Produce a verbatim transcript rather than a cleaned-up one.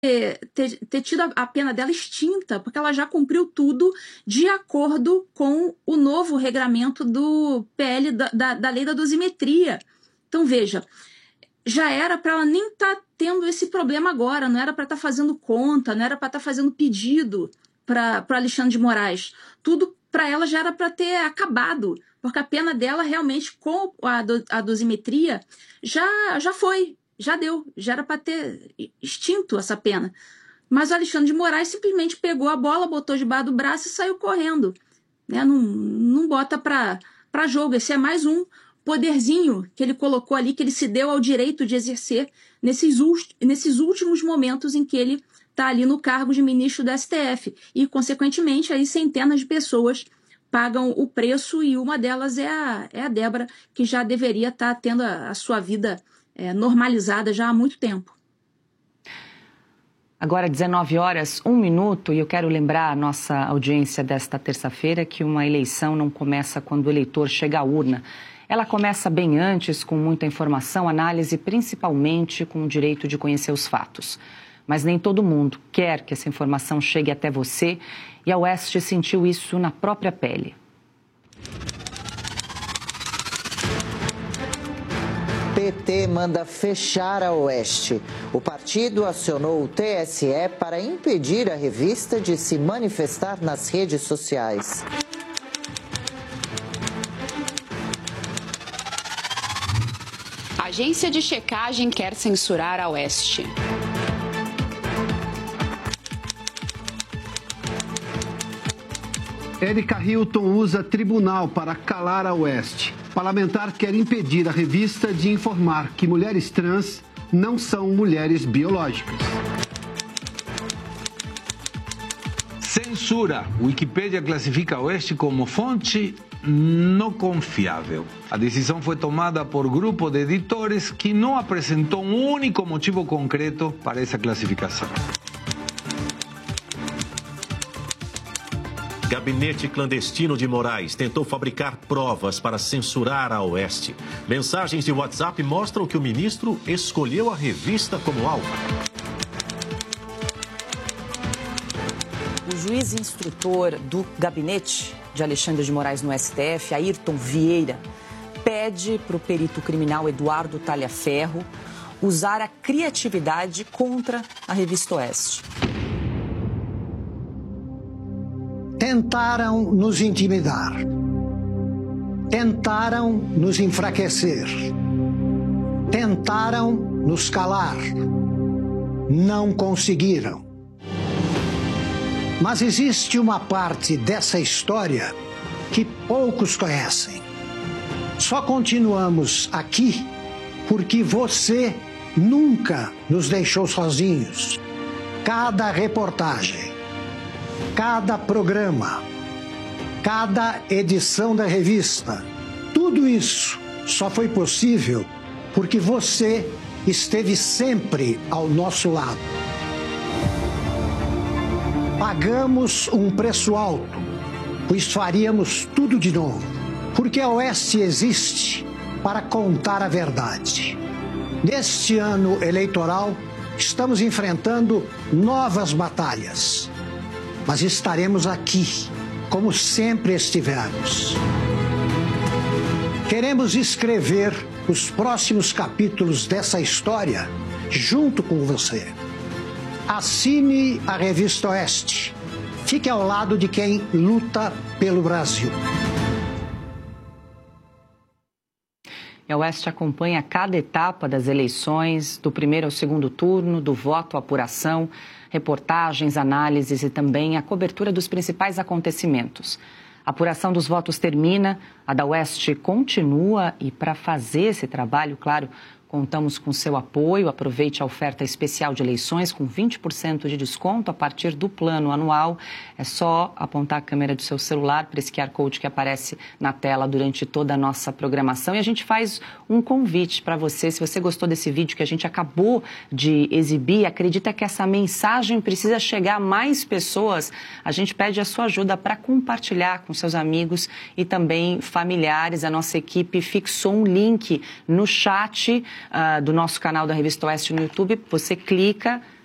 ter, ter tido a, a pena dela extinta, porque ela já cumpriu tudo de acordo com o novo regramento do P L, da, da, da lei da dosimetria. Então, veja, já era para ela nem estar tá tendo esse problema agora, não era para estar tá fazendo conta, não era para estar tá fazendo pedido para o Alexandre de Moraes. Tudo para ela já era para ter acabado, porque a pena dela realmente com a, do, a dosimetria já, já foi, já deu, já era para ter extinto essa pena. Mas o Alexandre de Moraes simplesmente pegou a bola, botou debaixo do braço e saiu correndo. Né? Não, não bota para jogo, esse é mais um poderzinho que ele colocou ali, que ele se deu ao direito de exercer nesses, nesses últimos momentos em que ele está ali no cargo de ministro do S T F. E, consequentemente, aí centenas de pessoas pagam o preço e uma delas é a, é a Débora, que já deveria estar tá tendo a, a sua vida é, normalizada já há muito tempo. Agora, dezenove horas, um minuto, e eu quero lembrar a nossa audiência desta terça-feira que uma eleição não começa quando o eleitor chega à urna. Ela começa bem antes, com muita informação, análise, principalmente com o direito de conhecer os fatos. Mas nem todo mundo quer que essa informação chegue até você, e a Oeste sentiu isso na própria pele. P T manda fechar a Oeste. O partido acionou o T S E para impedir a revista de se manifestar nas redes sociais. A agência de checagem quer censurar a Oeste. Érica Hilton usa tribunal para calar a Oeste. Parlamentar quer impedir a revista de informar que mulheres trans não são mulheres biológicas. Censura. Wikipédia classifica a Oeste como fonte não confiável. A decisão foi tomada por grupo de editores que não apresentou um único motivo concreto para essa classificação. Gabinete clandestino de Moraes tentou fabricar provas para censurar a Oeste. Mensagens de WhatsApp mostram que o ministro escolheu a revista como alvo. O juiz instrutor do gabinete de Alexandre de Moraes no S T F, Ayrton Vieira, pede para o perito criminal Eduardo Talhaferro usar a criatividade contra a revista Oeste. Tentaram nos intimidar, tentaram nos enfraquecer, tentaram nos calar, não conseguiram. Mas existe uma parte dessa história que poucos conhecem. Só continuamos aqui porque você nunca nos deixou sozinhos. Cada reportagem, cada programa, cada edição da revista, tudo isso só foi possível porque você esteve sempre ao nosso lado. Pagamos um preço alto, pois faríamos tudo de novo, porque a Oeste existe para contar a verdade. Neste ano eleitoral, estamos enfrentando novas batalhas, mas estaremos aqui, como sempre estivemos. Queremos escrever os próximos capítulos dessa história junto com você. Assine a revista Oeste. Fique ao lado de quem luta pelo Brasil. A Oeste acompanha cada etapa das eleições, do primeiro ao segundo turno, do voto à apuração, reportagens, análises e também a cobertura dos principais acontecimentos. A apuração dos votos termina, a da Oeste continua e para fazer esse trabalho, claro, contamos com seu apoio. Aproveite a oferta especial de eleições com vinte por cento de desconto a partir do plano anual. É só apontar a câmera do seu celular para esse Q R Code que aparece na tela durante toda a nossa programação. E a gente faz um convite para você. Se você gostou desse vídeo que a gente acabou de exibir, acredita que essa mensagem precisa chegar a mais pessoas, a gente pede a sua ajuda para compartilhar com seus amigos e também familiares. A nossa equipe fixou um link no chat Uh, do nosso canal da Revista Oeste no YouTube. Você clica,